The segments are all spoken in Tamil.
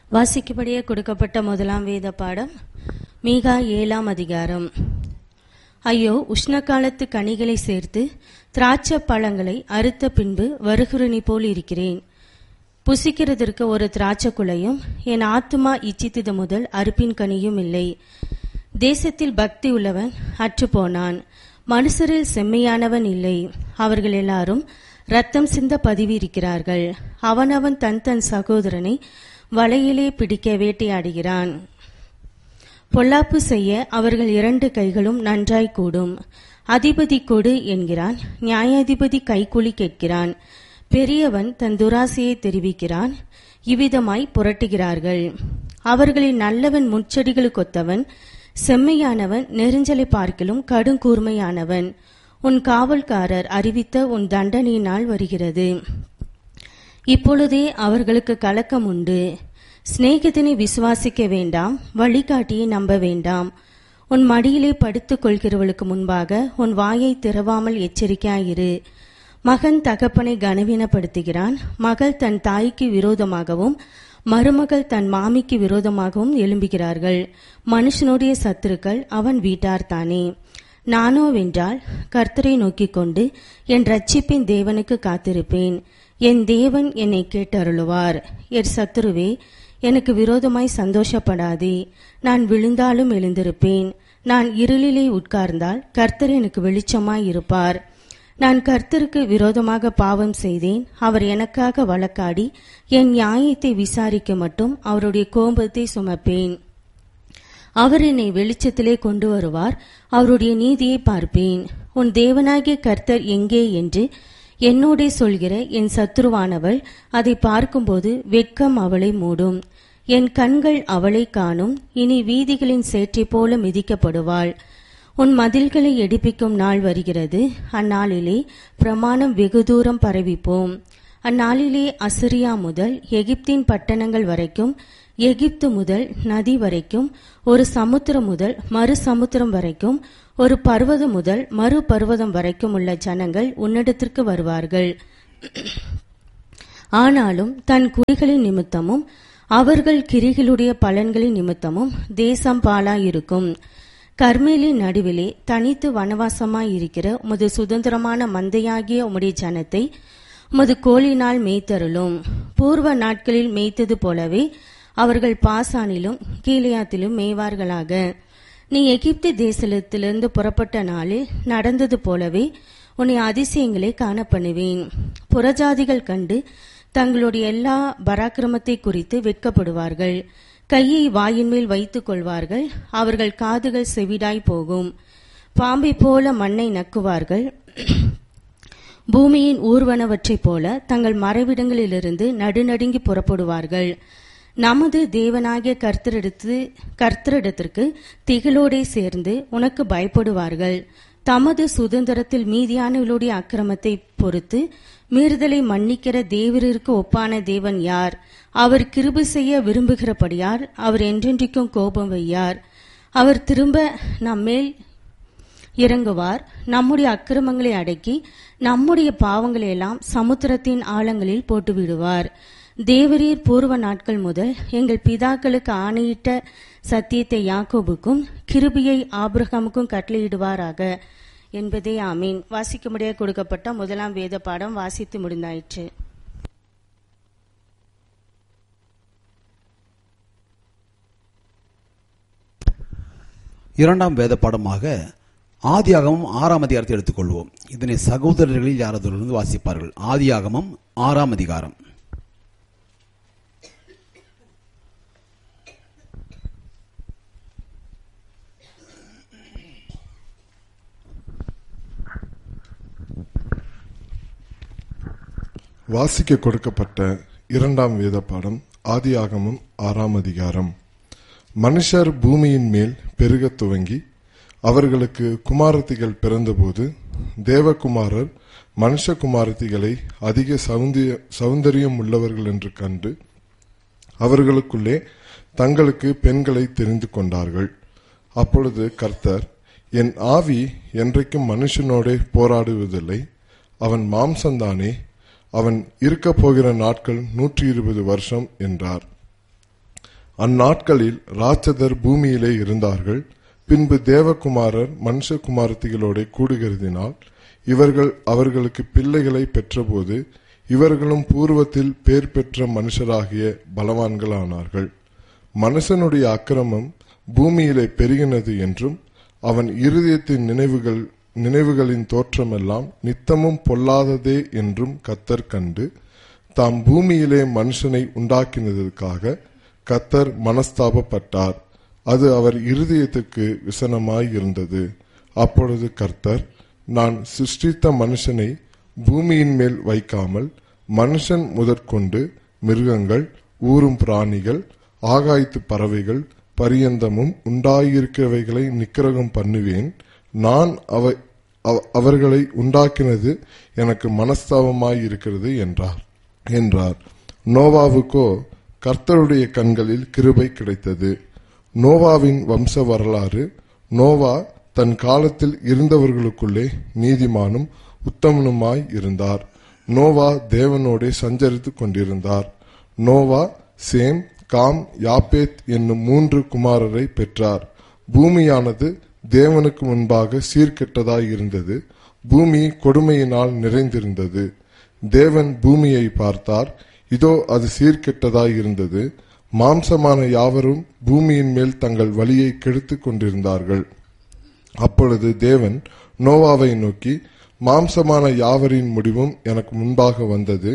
வாசிக்கப்படியே கொடுக்கப்பட்ட முதலாம் வேத பாடம் மீகா 7ஆம் அதிகாரம். ஐயோ, உஷ்ண காலத்து கனிகளை சேர்த்து திராட்சை பழங்களை அறுத்த பின்பு வருகிறனி போல் இருக்கிறேன். புசிக்கிறதற்கு ஒரு திராட்சை குலையும் என் ஆத்துமா இச்சித்தது முதல் அறுப்பின் கனியும் இல்லை. தேசத்தில் பக்தி உள்ளவன் அற்றுப்போனான், மனுஷரில் செம்மையானவன் இல்லை. அவர்கள் எல்லாரும் இரத்தம் சிந்த பதிவிருக்கிறார்கள். அவனவன் தன் தன் சகோதரனை வலையிலே பிடிக்க வேட்டையாடுகிறான். பொல்லாப்பு செய்ய அவர்கள் 2 கைகளும் நன்றாய் கூடும். அதிபதி கொடு என்கிறான், நியாயாதிபதி கைக்கூலி கேட்கிறான். பெரியவன் தன் துராசையை தெரிவிக்கிறான். இவ்விதமாய் புரட்டுகிறார்கள். அவர்களின் நல்லவன் முட்செடிகளுக்கொத்தவன், செம்மையானவன் நெருஞ்சலை பார்க்கிலும் கடுங்கூர்மையானவன். உன் காவல்காரர் அறிவித்த உன் தண்டனையினால் வருகிறது. இப்பொழுதே அவர்களுக்கு கலக்கம் உண்டு. சிநேகிதனை விசுவாசிக்க வேண்டாம், வழிகாட்டியை நம்ப வேண்டாம். உன் மடியிலே படுத்துக் கொள்கிறவளுக்கு முன்பாக உன் வாயை திறவாமல் எச்சரிக்கையாயிரு. மகன் தகப்பனை கனவீனப்படுத்துகிறான். மகள் தன் தாய்க்கு விரோதமாகவும் மருமகள் தன் மாமிக்கு விரோதமாகவும் எழும்புகிறார்கள். மனுஷனுடைய சத்துருக்கள் அவன் வீட்டார்தானே. நானோவென்றால் கர்த்தரை நோக்கிக் கொண்டு என் ரட்சிப்பின் தேவனுக்கு காத்திருப்பேன். என் தேவன் என்னை கேட்டருளுவார். என் சத்துருவே, எனக்கு விரோதமாய் சந்தோஷப்படாதே. நான் விழுந்தாலும் எழுந்திருப்பேன். நான் இருளிலே உட்கார்ந்தால் கர்த்தர் எனக்கு வெளிச்சமாய் இருப்பார். நான் கர்த்தருக்கு விரோதமாக பாவம் செய்தேன். அவர் எனக்காக வழக்காடி என் நியாயத்தை விசாரிக்க மட்டும் அவருடைய கோபத்தை சுமப்பேன். அவர் என்னை வெளிச்சத்திலே கொண்டு வருவார். அவருடைய நீதியை பார்ப்பேன். உன் தேவனாகிய கர்த்தர் எங்கே என்று என்னோடே சொல்கிற என் சத்துருவானவள் அதை பார்க்கும்போது வெட்கம் அவளை மூடும். என் கண்கள் அவளை காணும். இனி வீதிகளின் சேற்றை போல மிதிக்கப்படுவாள். உன் மதில்களை எடுப்பிக்கும் நாள் வருகிறது. அந்நாளிலே பிரமாணம் வெகு தூரம் பரவிப்போம். அந்நாளிலே அசிரியா முதல் எகிப்தின் பட்டணங்கள் வரைக்கும், எகிப்து முதல் நதி வரைக்கும், ஒரு சமுத்திரம் முதல் மறு சமுத்திரம் வரைக்கும், ஒரு பர்வதம் முதல் மறு பர்வதம் வரைக்கும் உள்ள ஜனங்கள் உன்னிடத்திற்கு வருவார்கள். ஆனாலும் தன் குடிகளின் நிமித்தமும் அவர்கள் கிரிகளுடைய பலன்களின் நிமித்தமும் தேசம் பாழாயிருக்கும். கர்மேலின் நடுவிலே தனித்து வனவாசமாயிருக்கிற உமது சுதந்திரமான மந்தையாகிய உம்முடைய ஜனத்தை உமது கோலினால் மேய்த்தருளும். பூர்வ நாட்களில் மேய்த்தது போலவே அவர்கள் பாசானிலும் கீலேயாத்திலும் மேய்வார்களாக. நீ எகிப்து தேசத்திலிருந்து புறப்பட்ட நாளில் நடந்தது போலவே உன்னை அதிசயங்களை காணப்பண்ணுவேன். புறஜாதிகள் கண்டு தங்களுடைய எல்லா பராக்கிரமத்தை குறித்து வெட்கப்படுவார்கள். கையை வாயின் மேல் வைத்துக் கொள்வார்கள். அவர்கள் காதுகள் செவிடாய் போகும். பாம்பை போல மண்ணை நக்குவார்கள். பூமியின் ஊர்வனவற்றைப் போல தங்கள் மறைவிடங்களிலிருந்து நடுநடுங்கி புறப்படுவார்கள். நமது தேவனாகிய கர்த்தரிடத்திற்கு திகிலோடே சேர்ந்து உனக்கு பயப்படுவார்கள். தமது சுதந்திரத்தில் மீதியானவர்களுடைய அக்கிரமத்தை பொறுத்து மீறுதலை மன்னிக்கிற தேவருக்கு ஒப்பான தேவன் யார்? அவர் கிருபை செய்ய விரும்புகிறபடியார் அவர் என்றென்றைக்கும் கோபம் வையார். அவர் திரும்ப நம்மேல் இறங்குவார். நம்முடைய அக்கிரமங்களை அடக்கி நம்முடைய பாவங்களை எல்லாம் சமுத்திரத்தின் ஆழங்களில் போட்டுவிடுவார். தேவரீர் பூர்வ நாட்கள் முதல் எங்கள் பிதாக்களுக்கு ஆணையிட்ட சத்தியத்தை யாக்கோபுக்கும் கிருபையை ஆபிரகாமுக்கும் கட்டளையிடுவாராக என்பதே ஆமீன். வாசிக்கும்படியாக கொடுக்கப்பட்ட முதலாம் வேத பாடம் வாசித்து முடிந்தாயிற்று. இரண்டாம் வேத பாடமாக ஆதியாகமம் 6ஆம் அதிகாரத்தை எடுத்துக்கொள்வோம். இதனை சகோதரர்களில் யாராவது வாசிப்பார்கள். ஆதியாகமம் 6ஆம் அதிகாரம். வாசிக்க கொடுக்கப்பட்ட இரண்டாம் வேத பாடம் ஆதியாகமம் 6ஆம் அதிகாரம். மனுஷர் பூமியின் மேல் பெருக துவங்கி அவர்களுக்கு குமாரத்திகள் பிறந்தபோது தேவகுமாரர் மனுஷகுமாரத்திகளை அதிக சௌந்தரியம் உள்ளவர்கள் என்று கண்டு அவர்களுக்குள்ளே தங்களுக்கு பெண்களை தெரிந்து கொண்டார்கள். அப்பொழுது கர்த்தர், என் ஆவி என்றைக்கும் மனுஷனோடே போராடுவதில்லை, அவன் மாம்சந்தானே, அவன் இருக்க போகிற நாட்கள் 120 வருஷம் என்றார். அந்நாட்களில் ராட்சதர் பூமியிலே இருந்தார்கள். பின்பு தேவகுமாரர் மனுஷகுமாரத்திகளோட கூடுகிறதினால் இவர்கள் அவர்களுக்கு பிள்ளைகளை பெற்றபோது இவர்களும் பூர்வத்தில் பேர் பெற்ற மனுஷராகிய பலவான்களானார்கள். மனுஷனுடைய அக்கிரமம் பூமியிலே பெருகினது என்றும் அவன் இருதயத்தின் நினைவுகளின் தோற்றமெல்லாம் நித்தமும் பொல்லாததே என்றும் கர்த்தர் கண்டு தாம் பூமியிலே மனுஷனை உண்டாக்கினதற்காக கர்த்தர் மனஸ்தாபப்பட்டார். அது அவர் இருதயத்துக்கு விசனமாயிருந்தது. அப்பொழுது கர்த்தர், நான் சிருஷ்டித்த மனுஷனை பூமியின் மேல் வைக்காமல் மனுஷன் முதற்கொண்டு மிருகங்கள், ஊரும் பிராணிகள், ஆகாயத்து பறவைகள் பரியந்தமும் உண்டாயிருக்கிறவைகளை நிக்கிரகம் பண்ணுவேன். நான் அவர்களை உண்டாக்கினது எனக்கு மனஸ்தாபமாயிருக்கிறது என்றார். நோவாவுக்கோ கர்த்தருடைய கண்களில் கிருபை கிடைத்தது. நோவாவின் வம்ச வரலாறு. நோவா தன் காலத்தில் இருந்தவர்களுக்குள்ளே நீதிமானும் உத்தமனுமாய் இருந்தார். நோவா தேவனோடே சஞ்சரித்துக் கொண்டிருந்தார். நோவா சேம், காம், யாப்பேத் என்னும் 3 குமாரரை பெற்றார். பூமியானது தேவனுக்கு முன்பாக சீர்கெட்டதாய் இருந்தது. பூமி கொடுமையினால் நிறைந்திருந்தது. தேவன் பூமியை பார்த்தார். இதோ அது சீர்கெட்டதாய் இருந்தது. மாம்சமான யாவரும் பூமியின் மேல் தங்கள் வழியை கெடுத்துக் கொண்டிருந்தார்கள். அப்பொழுது தேவன் நோவாவை நோக்கி, மாம்சமான யாவரின் முடிவும் எனக்கு முன்பாக வந்தது.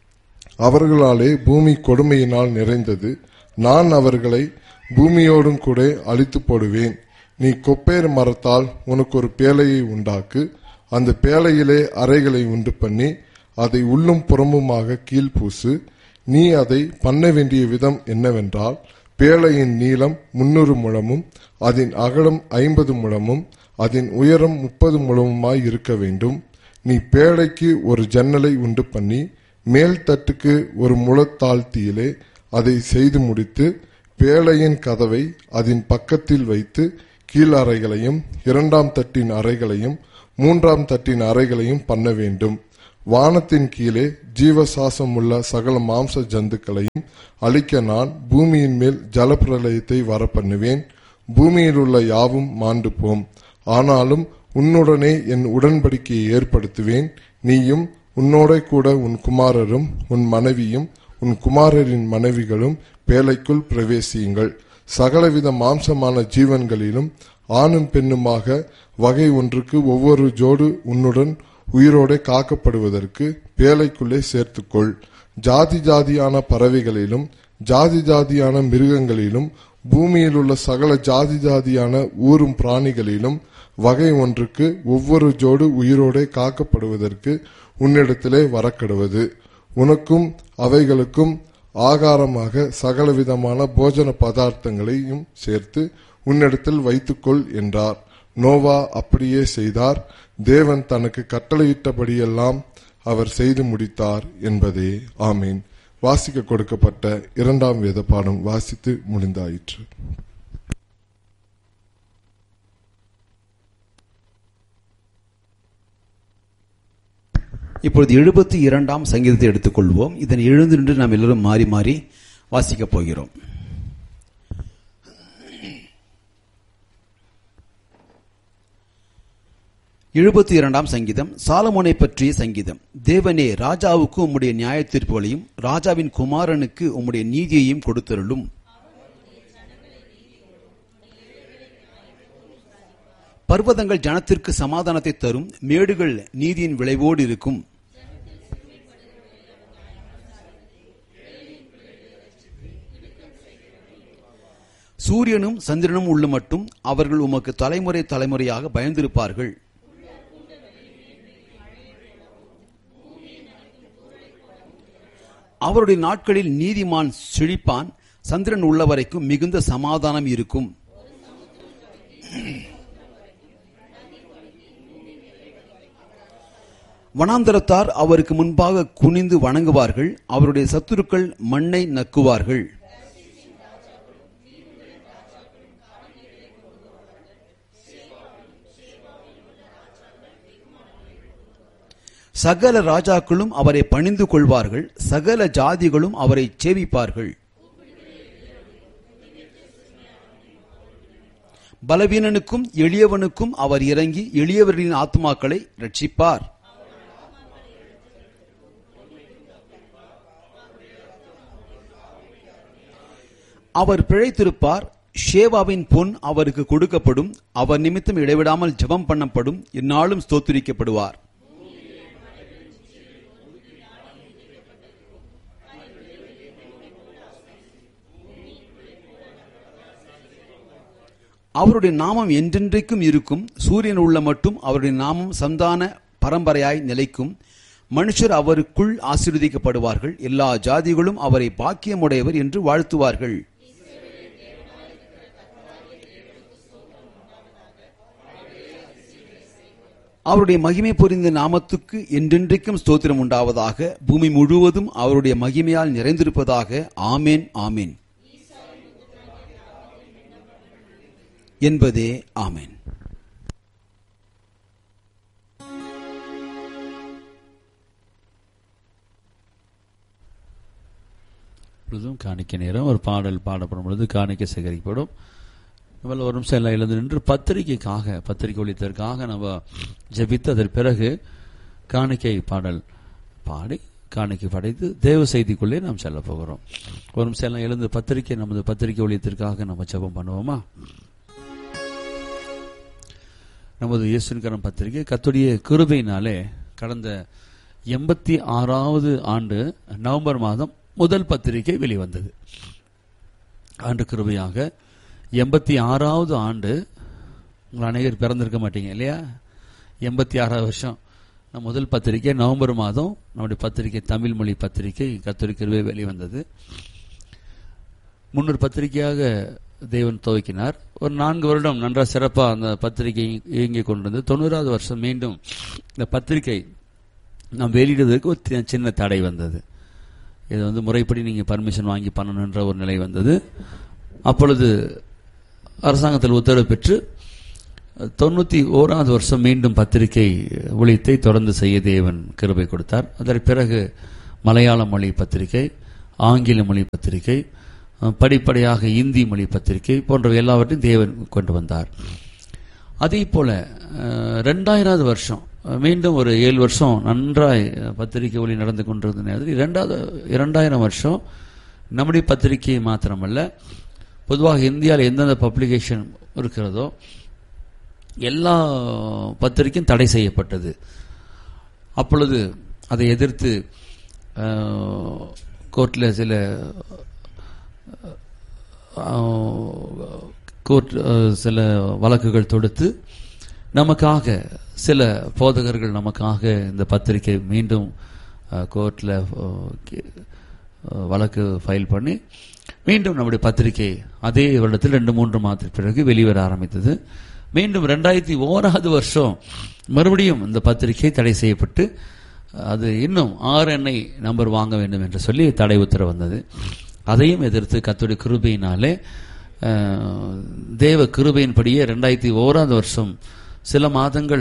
அவர்களாலே பூமி கொடுமையினால் நிறைந்தது. நான் அவர்களை பூமியோடும் கூட அழித்து போடுவேன். நீ கொப்பேர் மரத்தால் உனக்கு ஒரு பேழையை உண்டாக்கு. அந்த பேழையிலே அறைகளை உண்டு பண்ணி அதை உள்ளும் புறம்புமாக கீழ்பூசு. நீ அதை பண்ண வேண்டிய விதம் என்னவென்றால், பேழையின் நீளம் 300 முழமும் அதன் அகலம் 50 முழமும் அதன் உயரம் 30 முழமுமாய் இருக்க வேண்டும். நீ பேழைக்கு ஒரு ஜன்னலை உண்டு பண்ணி மேல் தட்டுக்கு ஒரு முழத்தாழ்த்தியிலே அதை செய்து முடித்து பேழையின் கதவை அதன் பக்கத்தில் வைத்து கீழ் அறைகளையும் 2ஆம் தட்டின் அறைகளையும் 3ஆம் தட்டின் அறைகளையும் பண்ண வேண்டும். வானத்தின் கீழே ஜீவசாசம் உள்ள சகல மாம்ச ஜந்துக்களையும் அழிக்க நான் பூமியின் மேல் ஜலப்பிரளயத்தை வரப்பண்ணுவேன். பூமியில் உள்ள யாவும் மாண்டு போம். ஆனாலும் உன்னுடனே என் உடன்படிக்கையை ஏற்படுத்துவேன். நீயும் உன்னோட கூட உன் குமாரரும் உன் மனைவியும் உன் குமாரரின் மனைவிகளும் பேழைக்குள் பிரவேசியுங்கள். சகலவித மாம்சமான ஜீவன்களிலும் ஆணும் பெண்ணுமாக வகை ஒன்றுக்கு ஒவ்வொரு ஜோடு உன்னுடன் உயிரோட காக்கப்படுவதற்கு பேழைக்குள்ளே சேர்த்துக்கொள். ஜாதி ஜாதியான பறவைகளிலும் ஜாதி ஜாதியான மிருகங்களிலும் பூமியில் உள்ள சகல ஜாதி ஜாதியான ஊரும் பிராணிகளிலும் வகை ஒன்றுக்கு ஒவ்வொரு ஜோடு உயிரோட காக்கப்படுவதற்கு உன்னிடத்திலே வரக்கடுவது. உனக்கும் அவைகளுக்கும் ஆகாரமாக சகலவிதமான போஜன பதார்த்தங்களையும் சேர்த்து உன்னிடத்தில் வைத்துக்கொள் என்றார். நோவா அப்படியே செய்தார். தேவன் தனக்கு கட்டளையிட்டபடியெல்லாம் அவர் செய்து முடித்தார் என்பதே. ஆமீன். வாசிக்க கொடுக்கப்பட்ட 2ஆம் வேத பாடம் வாசித்து முடிந்தாயிற்று. இப்பொழுது 72ஆம் சங்கீதத்தை எடுத்துக்கொள்வோம். இதனை எழுந்து நின்று நாம் எல்லோரும் மாறி மாறி வாசிக்கப் போகிறோம். எழுபத்தி சங்கீதம் சாலமோனை பற்றிய சங்கீதம். தேவனே, ராஜாவுக்கு உம்முடைய நியாய தீர்ப்புகளையும் ராஜாவின் குமாரனுக்கு உம்முடைய நீதியையும் கொடுத்தருளும். பர்வதங்கள் ஜனத்திற்கு சமாதானத்தை தரும், மேடுகள் நீதியின் விளைவோடு இருக்கும். சூரியனும் சந்திரனும் உள்ள மட்டும் அவர்கள் உமக்கு தலைமுறை தலைமுறையாக பயந்திருப்பார்கள். அவருடைய நாட்களில் நீதிமான் செழிப்பான், சந்திரன் உள்ள வரைக்கும் மிகுந்த சமாதானம் இருக்கும். வனாந்தரத்தார் அவருக்கு முன்பாக குனிந்து வணங்குவார்கள், அவருடைய சத்துருக்கள் மண்ணை நக்குவார்கள். சகல ராஜாக்களும் அவரை பணிந்து கொள்வார்கள், சகல ஜாதிகளும் அவரை சேவிப்பார்கள். பலவீனனுக்கும் எளியவனுக்கும் அவர் இறங்கி எளியவர்களின் ஆத்துமாக்களை ரட்சிப்பார். அவர் பிழைத்திருப்பார். ஷேவாவின் பொன் அவருக்கு கொடுக்கப்படும். அவர் நிமித்தம் இடைவிடாமல் ஜெபம் பண்ணப்படும். எந்நாளும் ஸ்தோத்திரிக்கப்படுவார். அவருடைய நாமம் என்றென்றைக்கும் இருக்கும். சூரியன் உள்ள மட்டும் அவருடைய நாமம் சந்தான பரம்பரையாய் நிலைக்கும். மனுஷர் அவருக்குள் ஆசீர்வதிக்கப்படுவார்கள். எல்லா ஜாதிகளும் அவரை பாக்கியமுடையவர் என்று வாழ்த்துவார்கள். அவருடைய மகிமை பொறிந்த நாமத்துக்கு என்றென்றைக்கும் ஸ்தோத்திரம் உண்டாவதாக. பூமி முழுவதும் அவருடைய மகிமையால் நிறைந்திருப்பதாக. ஆமேன், ஆமேன் என்பதே ஆமேன். பொழுதும் காணிக்கை நேரம் ஒரு பாடல் பாடப்படும் பொழுது காணிக்கை சேகரிக்கப்படும். நம்மள ஒரு நிமிஷம் எல்லாம் எழுந்து நின்று பத்திரிகை ஒழித்ததற்காக நம்ம ஜெபித்து அதன் பிறகு காணிக்கை பாடல் பாடி காணிக்கை படைத்து தேவ செய்திக்குள்ளே நாம் செல்ல போகிறோம். ஒரு நிமிஷம் எல்லாம் எழுந்து நமது பத்திரிகை ஒழித்ததற்காக நம்ம ஜெபம் பண்ணுவோமா? நமது இயேசுவின் கரம் பத்திரிகை கர்த்தருடைய கிருபையினாலே கடந்த 86வது ஆண்டு நவம்பர் மாதம் முதல் பத்திரிகை வெளிவந்தது. ஆண்டு கிருபையாக 86வது ஆண்டு. உங்கள் அநேகர் பிறந்திருக்க மாட்டீங்க இல்லையா? 86வது வருஷம் முதல் பத்திரிகை நவம்பர் மாதம் நம்முடைய பத்திரிகை தமிழ் மொழி பத்திரிகை கர்த்தருடைய கிருபை வெளிவந்தது. முன்னொரு பத்திரிகையாக தேவன் துவக்கினார். ஒரு 4 வருடம் நன்றாக சிறப்பாக அந்த பத்திரிகை இயங்கிக் கொண்டிருந்தது. 90வது வருஷம் மீண்டும் இந்த பத்திரிகை நாம் வெளியிடுவதற்கு ஒரு சின்ன தடை வந்தது. இது முறைப்படி நீங்கள் பர்மிஷன் வாங்கி பண்ணணுன்ற ஒரு நிலை வந்தது. அப்பொழுது அரசாங்கத்தில் உத்தரவு பெற்று 91வது வருஷம் மீண்டும் பத்திரிகை ஒழித்தை தொடர்ந்து செய்ய தேவன் கிருபை கொடுத்தார். அதற்கு பிறகு மலையாள மொழி பத்திரிகை, ஆங்கில மொழி பத்திரிகை, படிப்படியாக இந்தி மொழி பத்திரிகை போன்றவை எல்லாவற்றையும் தேவன் கொண்டு வந்தார். அதே போல 2000வது வருஷம் மீண்டும் ஒரு 7 வருஷம் நன்றாய் பத்திரிகை ஒளி நடந்து கொண்டிருந்த நேரத்தில் 2000 வருஷம் நம்முடைய பத்திரிகை மாத்திரமல்ல, பொதுவாக இந்தியாவில் எந்தெந்த பப்ளிகேஷன் இருக்கிறதோ எல்லா பத்திரிகையும் தடை செய்யப்பட்டது. அப்பொழுது அதை எதிர்த்து கோர்ட்டில் சில வழக்குகள் தொடுத்து நமக்காக சில போதகர்கள் நமக்காக இந்த பத்திரிகை மீண்டும் கோர்ட்டில் வழக்கு ஃபைல் பண்ணி மீண்டும் நம்முடைய பத்திரிகை அதே வருடத்தில் 2-3 மாதத்துக்கு பிறகு வெளிவர ஆரம்பித்தது. மீண்டும் 2001வது வருஷம் மறுபடியும் இந்த பத்திரிகை தடை செய்யப்பட்டு அது இன்னும் RNI நம்பர் வாங்க வேண்டும் என்று சொல்லி தடை உத்தரவு வந்தது. அதையும் எதிர்த்து கர்த்தருடைய கிருபையினாலே தேவ கிருபையின்படியே 2001வது வருஷம் சில மாதங்கள்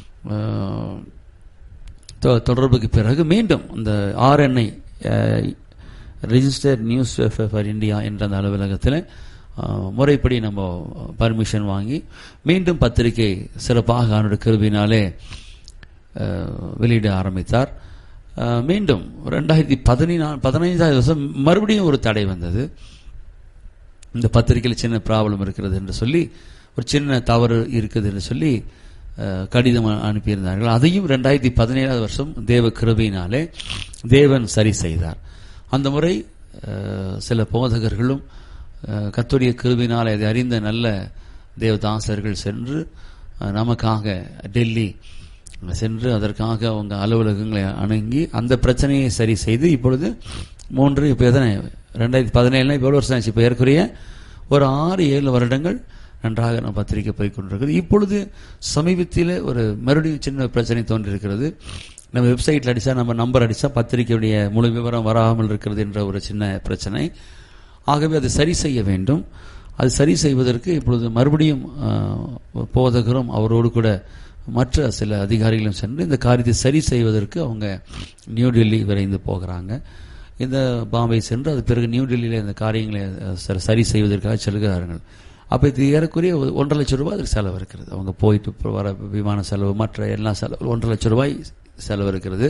தொடர்புக்கு பிறகு மீண்டும் இந்த RNI registered news paper India என்ற அந்த அலுவலகத்தில் முறைப்படி நம்ம பர்மிஷன் வாங்கி மீண்டும் பத்திரிகை சிறப்பாக அவனுடைய கிருபையினாலே வெளியிட ஆரம்பித்தார். மீண்டும் 2015வது வருஷம் மறுபடியும் ஒரு தடை வந்தது. இந்த பத்திரிகையில் சின்ன ப்ராப்ளம் இருக்கிறது என்று சொல்லி, ஒரு சின்ன தவறு இருக்குது என்று சொல்லி கடிதம் அனுப்பியிருந்தார்கள். அதையும் 2017வது வருஷம் தேவ கிருபையினாலே தேவன் சரி செய்தார். அந்த முறை சில போதகர்களும் கர்த்தருடைய கிருபையினால் அதை அறிந்த நல்ல தேவதாசர்கள் சென்று நமக்காக டெல்லி சென்று அதற்காக அவங்க அலுவலகங்களை அணுகி அந்த பிரச்சனையை சரி செய்து இப்பொழுது 3 இப்போ எத்தனை 2017 இப்போ எவ்வளோ வருஷம் ஆச்சு? இப்போ ஏற்குறைய ஒரு 6-7 வருடங்கள் நன்றாக நம்ம பத்திரிகை போய் கொண்டிருக்கிறது. இப்பொழுது சமீபத்தில் ஒரு மறுபடியும் சின்ன பிரச்சனை தோன்றியிருக்கிறது. நம்ம வெப்சைட்டில் அடித்தா, நம்ம நம்பர் அடித்தா பத்திரிகையுடைய முழு விவரம் வராமல் இருக்கிறது என்ற ஒரு சின்ன பிரச்சனை. ஆகவே அதை சரி செய்ய வேண்டும். அது சரி செய்வதற்கு இப்பொழுது மறுபடியும் போதகரும் அவரோடு கூட மற்ற சில அதிகாரிகளும் சென்று இந்த காரியத்தை சரி செய்வதற்கு அவங்க நியூ டெல்லி விரைந்து போகிறாங்க. இந்த பாம்பே சென்று அது பிறகு நியூ டெல்லியில் இந்த காரியங்களை சரி செய்வதற்காக செல்கிறார்கள். அப்போ இது ஏறக்குறைய 1,50,000 ரூபாய் அதுக்கு செலவு இருக்கிறது. அவங்க போயிட்டு வர விமான செலவு, மற்ற எல்லா செலவு 1,50,000 ரூபாய் செலவு இருக்கிறது.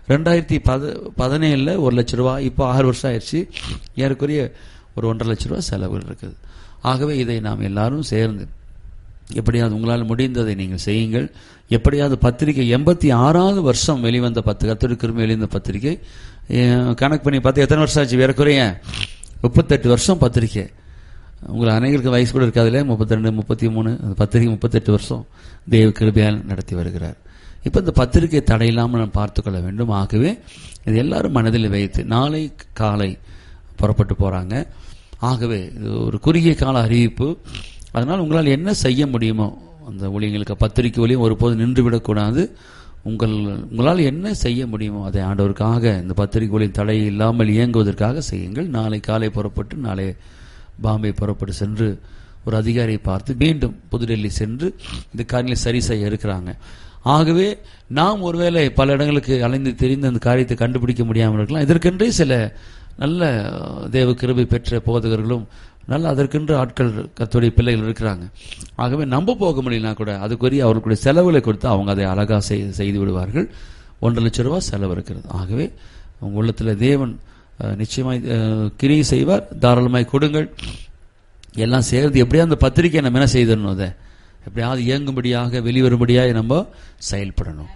2017 1,00,000 ரூபாய், இப்போ 6 வருஷம் ஆயிடுச்சு, ஏறக்குறைய ஒரு 1,50,000 ரூபாய் செலவு இருக்குது. ஆகவே இதை நாம் எல்லாரும் சேர்ந்து எப்படியாவது உங்களால் முடிந்ததை நீங்கள் செய்யுங்கள். எப்படியாவது பத்திரிகை 86வது வருஷம் வெளிவந்த கர்த்தருடைய கிருபை வெளிவந்த பத்திரிகை கணக்கு பண்ணி பார்த்து எத்தனை வருஷம் ஆச்சு? ஏறக்குறைய 38 வருஷம் பத்திரிகை. உங்களுக்கு அனைவருக்கு வயசு கூட இருக்காதுல, 32 33 பத்திரிகை 38 வருஷம் தேவ கிருபையால் நடத்தி வருகிறார். இப்போ இந்த பத்திரிகை தடையில்லாமல் நாம் பார்த்துக்கொள்ள வேண்டும். ஆகவே இது எல்லாரும் மனதில் வைத்து நாளை காலை புறப்பட்டு போறாங்க. ஆகவே இது ஒரு குறுகிய கால அறிவிப்பு. அதனால் உங்களால் என்ன செய்ய முடியுமோ அந்த ஊழியங்களுக்கு பத்திரிகை ஊழியம் ஒருபோது நின்றுவிடக்கூடாது. உங்களால் என்ன செய்ய முடியுமோ அதை ஆண்டவருக்காக இந்த பத்திரிகை ஊழியம் தடை இல்லாமல் இயங்குவதற்காக செய்யுங்கள். நாளை காலை புறப்பட்டு நாளை பாம்பே புறப்பட்டு சென்று ஒரு அதிகாரியை பார்த்து மீண்டும் புதுடெல்லி சென்று இந்த காரியங்களை சரி செய்ய இருக்கிறாங்க. ஆகவே நாம் ஒருவேளை பல இடங்களுக்கு அலைந்து தெரிந்து அந்த காரியத்தை கண்டுபிடிக்க முடியாமல் இருக்கலாம். இதற்கென்றே சில நல்ல தேவ கிருபை பெற்ற போதகர்களும் நல்ல அதற்கென்று ஆட்கள் கர்த்தருடைய பிள்ளைகள் இருக்கிறாங்க. ஆகவே நம்ப போக முடியலனா கூட அதுக்குரிய அவர்களுடைய செலவுகளை கொடுத்து அவங்க அதை அழகா செய்து விடுவார்கள். 1,50,000 ரூபாய் செலவு இருக்கிறது. ஆகவே உங்க உள்ளத்தில் தேவன் நிச்சயமாய் கிரியை செய்வார். தாராளமாய் கொடுங்கள். எல்லாம் சேர்ந்து எப்படியா அந்த பத்திரிகை நம்ம என்ன செய்திடணும், அதை எப்படியாவது இயங்கும்படியாக வெளிவரும்படியாக நம்ம செயல்படணும்.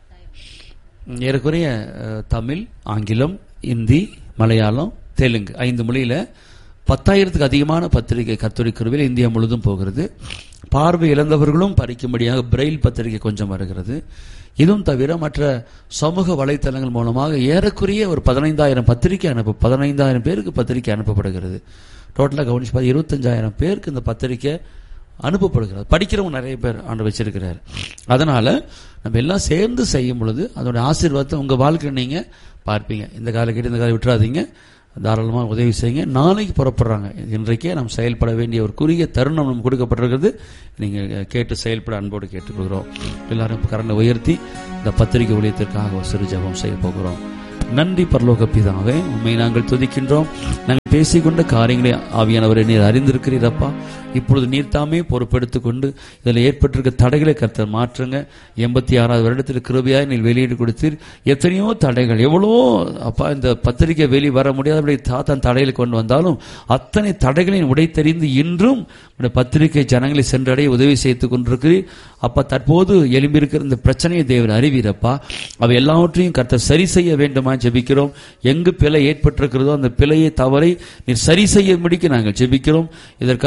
ஏறக்குறைய தமிழ், ஆங்கிலம், இந்தி, மலையாளம், தெலுங்கு 5 மொழியில 10,000க்கு அதிகமான பத்திரிகை கர்த்தருடைய கிருபையில் இந்தியா முழுதும் போகிறது. பார்வை இழந்தவர்களும் படிக்கும்படியாக பிரெயில் பத்திரிகை கொஞ்சம் வருகிறது. இதுவும் தவிர மற்ற சமூக வலைத்தளங்கள் மூலமாக ஏறக்குறைய ஒரு 15,000 பத்திரிகை 15,000 பேருக்கு பத்திரிகை அனுப்பப்படுகிறது. டோட்டலாக கவனிச்சு 25,000 பேருக்கு இந்த பத்திரிகை அனுப்பப்படுகிறது. படிக்கிறவங்க நிறைய பேர் ஆண்டு வச்சிருக்கிறார். அதனால நம்ம எல்லாம் சேர்ந்து செய்யும் பொழுது அதோட ஆசீர்வாதத்தை உங்க வாழ்க்கையில் நீங்க பார்ப்பீங்க. இந்த காலை கேட்டு இந்த காலை விட்டுறாதீங்க, தாராளமாக உதவி செய்யுங்க. நாளைக்கு புறப்படுறாங்க. இன்றைக்கே நாம் செயல்பட வேண்டிய ஒரு குறுகிய தருணம் நமக்கு கொடுக்கப்பட்டிருக்கிறது. நீங்க கேட்டு செயல்பட அன்போடு கேட்டுக்கொள்கிறோம். எல்லாரும் கரங்களை உயர்த்தி இந்த பத்திரிகை ஊழியத்திற்காக ஒரு சிறு ஜெபம் செய்ய போகிறோம். நன்றி பரலோக பிதாவே, உண்மை நாங்கள் துதிக்கின்றோம். நாங்கள் பேசிக்கொண்ட காரியங்களை ஆவியானவரை நீர் அறிந்திருக்கிறீரப்பா. இப்பொழுது நீர் தாமே பொறுப்பெடுத்துக் கொண்டு இதில் ஏற்பட்டிருக்க தடைகளை கர்த்தர் மாற்றுங்க. 86வது வருடத்தில் கிருபையாய் நீர் வெளியீடு கொடுத்தீர். எத்தனையோ தடைகள், எவ்வளவோ அப்பா இந்த பத்திரிகை வெளி வர முடியாதபடி தன் தடைகளை கொண்டு வந்தாலும் அத்தனை தடைகளையும் உடைத்தெறிந்து இன்றும் பத்திரிகை ஜனங்களை சென்றடைய உதவி செய்து கொண்டிருக்கிறீர் அப்பா. தற்போது எழும்பியிருக்கிற இந்த பிரச்சனையை தேவன் அறிவீரப்பா. அவை எல்லாவற்றையும் கர்த்தர் சரி செய்ய வேண்டுமா ஜெபிக்கிறோம். எங்கு பிழை ஏற்பட்டிருக்கிறதோ அந்த பிழையை தவறை நீர் சரி செய்ய முடிக்க நாங்கள் ஜெபிக்கிறோம். இதற்கு